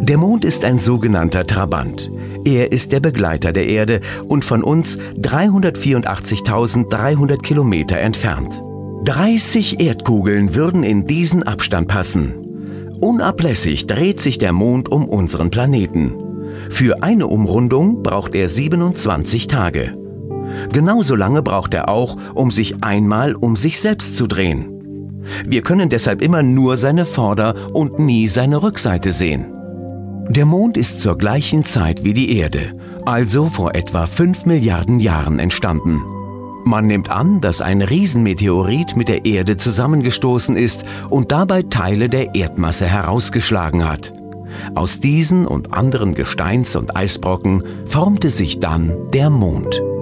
Der Mond ist ein sogenannter Trabant. Er ist der Begleiter der Erde und von uns 384.300 Kilometer entfernt. 30 Erdkugeln würden in diesen Abstand passen. Unablässig dreht sich der Mond um unseren Planeten. Für eine Umrundung braucht er 27 Tage. Genauso lange braucht er auch, um sich einmal um sich selbst zu drehen. Wir können deshalb immer nur seine Vorder- und nie seine Rückseite sehen. Der Mond ist zur gleichen Zeit wie die Erde, also vor etwa 5 Milliarden Jahren entstanden. Man nimmt an, dass ein Riesenmeteorit mit der Erde zusammengestoßen ist und dabei Teile der Erdmasse herausgeschlagen hat. Aus diesen und anderen Gesteins- und Eisbrocken formte sich dann der Mond.